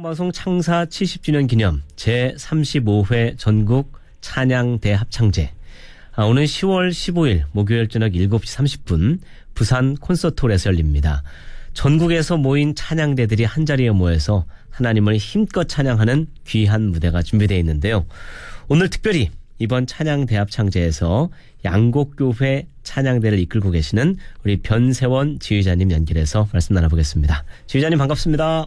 공영방송 창사 70주년 기념 제35회 전국 찬양대 합창제. 오늘 10월 15일 목요일 저녁 7시 30분 부산 콘서트홀에서 열립니다. 전국에서 모인 찬양대들이 한자리에 모여서 하나님을 힘껏 찬양하는 귀한 무대가 준비되어 있는데요. 오늘 특별히 이번 찬양대 합창제에서 양곡교회 찬양대를 이끌고 계시는 우리 변세원 지휘자님 연결해서 말씀 나눠보겠습니다. 지휘자님 반갑습니다.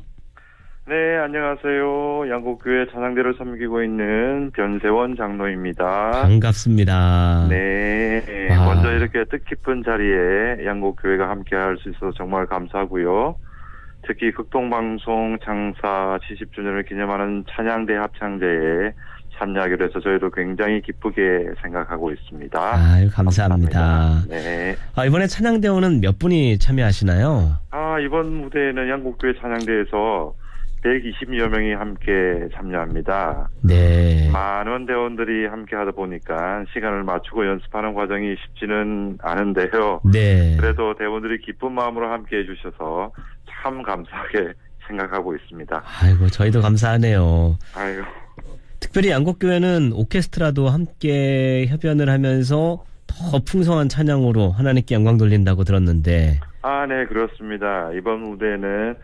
네, 안녕하세요. 양곡교회 찬양대를 섬기고 있는 변세원 장로입니다. 반갑습니다. 네, 와. 먼저 이렇게 뜻깊은 자리에 양곡교회가 함께할 수 있어서 정말 감사하고요. 특히 극동방송 창사 70주년을 기념하는 찬양대 합창제에 참여하기로 해서 저희도 굉장히 기쁘게 생각하고 있습니다. 아유, 감사합니다. 네. 이번에 찬양대원은 몇 분이 참여하시나요? 이번 무대에는 양곡교회 찬양대에서 120여 명이 함께 참여합니다. 네. 많은 대원들이 함께 하다 보니까 시간을 맞추고 연습하는 과정이 쉽지는 않은데요. 네. 그래도 대원들이 기쁜 마음으로 함께 해주셔서 참 감사하게 생각하고 있습니다. 아이고, 저희도 감사하네요. 아이고. 특별히 양곡교회는 오케스트라도 함께 협연을 하면서 더 풍성한 찬양으로 하나님께 영광 돌린다고 들었는데. 네, 그렇습니다. 이번 무대는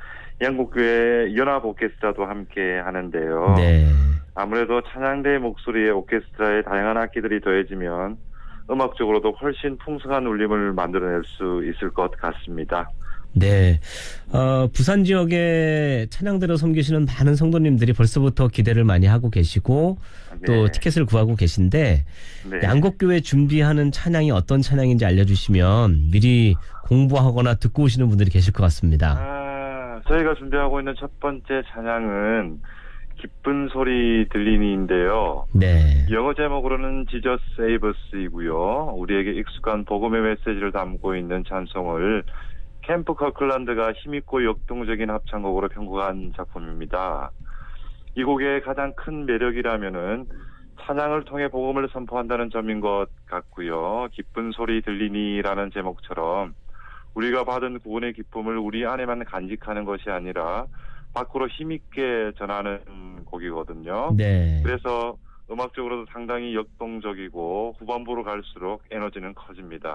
양곡교회 연합 오케스트라도 함께 하는데요. 네. 아무래도 찬양대 목소리에 오케스트라의 다양한 악기들이 더해지면 음악적으로도 훨씬 풍성한 울림을 만들어낼 수 있을 것 같습니다. 네. 부산 지역에 찬양대로 섬기시는 많은 성도님들이 벌써부터 기대를 많이 하고 계시고 또 네. 티켓을 구하고 계신데 네. 양곡교회 준비하는 찬양이 어떤 찬양인지 알려주시면 미리 공부하거나 듣고 오시는 분들이 계실 것 같습니다. 저희가 준비하고 있는 첫 번째 찬양은 기쁜 소리 들리니인데요. 네. 영어 제목으로는 Jesus Save Us이고요. 우리에게 익숙한 복음의 메시지를 담고 있는 찬송을 캠프 커클랜드가 힘있고 역동적인 합창곡으로 편곡한 작품입니다. 이 곡의 가장 큰 매력이라면은 찬양을 통해 복음을 선포한다는 점인 것 같고요. 기쁜 소리 들리니라는 제목처럼 우리가 받은 구원의 기쁨을 우리 안에만 간직하는 것이 아니라 밖으로 힘있게 전하는 곡이거든요. 네. 그래서 음악적으로도 상당히 역동적이고 후반부로 갈수록 에너지는 커집니다.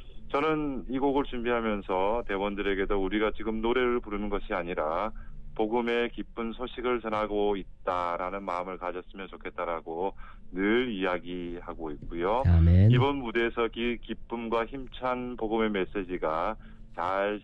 저는 이 곡을 준비하면서 대원들에게도 우리가 지금 노래를 부르는 것이 아니라 복음의 기쁜 소식을 전하고 있다라는 마음을 가졌으면 좋겠다라고 늘 이야기하고 있고요. 아멘. 이번 무대에서 기쁨과 힘찬 복음의 메시지가 잘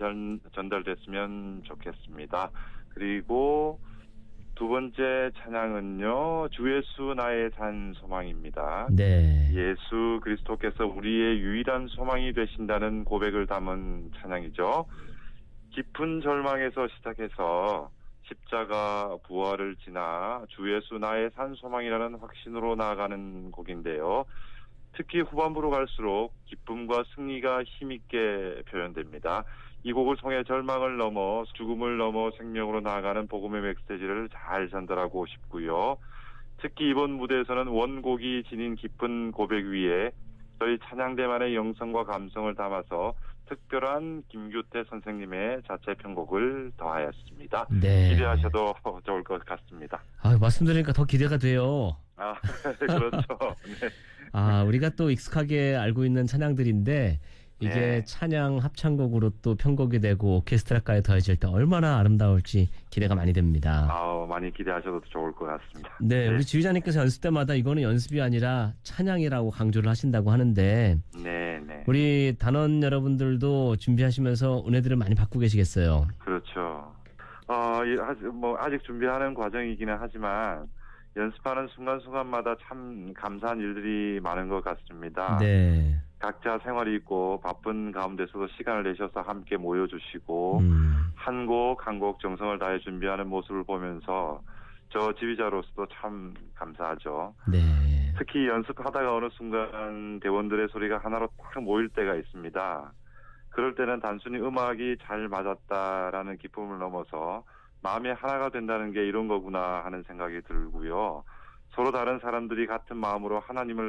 전달됐으면 좋겠습니다. 그리고 두 번째 찬양은요, 주 예수 나의 산 소망입니다. 네. 예수 그리스도께서 우리의 유일한 소망이 되신다는 고백을 담은 찬양이죠. 깊은 절망에서 시작해서 십자가 부활을 지나 주 예수 나의 산 소망이라는 확신으로 나아가는 곡인데요. 특히 후반부로 갈수록 기쁨과 승리가 힘있게 표현됩니다. 이 곡을 통해 절망을 넘어 죽음을 넘어 생명으로 나아가는 복음의 메시지를 잘 전달하고 싶고요. 특히 이번 무대에서는 원곡이 지닌 깊은 고백 위에 저희 찬양대만의 영성과 감성을 담아서 특별한 김규태 선생님의 자체 편곡을 더하였습니다. 네. 기대하셔도 좋을 것 같습니다. 말씀 들으니까 더 기대가 돼요. 그렇죠. 네. 우리가 또 익숙하게 알고 있는 찬양들인데 이게 네. 찬양 합창곡으로 또 편곡이 되고 오케스트라까지 더해질 때 얼마나 아름다울지 기대가 많이 됩니다. 많이 기대하셔도 좋을 것 같습니다. 네, 우리 지휘자님께서 연습 때마다 이거는 연습이 아니라 찬양이라고 강조를 하신다고 하는데 네. 우리 단원 여러분들도 준비하시면서 은혜들을 많이 받고 계시겠어요? 그렇죠. 아직 준비하는 과정이기는 하지만 연습하는 순간순간마다 참 감사한 일들이 많은 것 같습니다. 네. 각자 생활이 있고 바쁜 가운데서도 시간을 내셔서 함께 모여주시고 한 곡 한 곡 정성을 다해 준비하는 모습을 보면서 저 지휘자로서도 참 감사하죠. 네. 특히 연습하다가 어느 순간 대원들의 소리가 하나로 딱 모일 때가 있습니다. 그럴 때는 단순히 음악이 잘 맞았다라는 기쁨을 넘어서 마음이 하나가 된다는 게 이런 거구나 하는 생각이 들고요. 서로 다른 사람들이 같은 마음으로 하나님을